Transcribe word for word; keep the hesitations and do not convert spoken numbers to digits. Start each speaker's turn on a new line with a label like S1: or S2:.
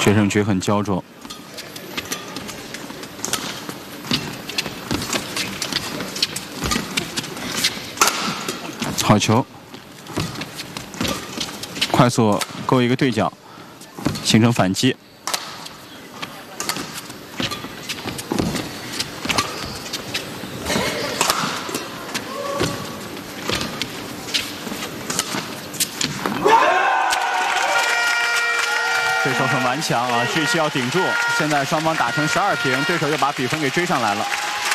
S1: 决胜局很焦灼。好球，快速勾一个对角，形成反击。 对手很顽强啊，这一期要顶住。现在双方打成十二平，对手又把比分给追上来了。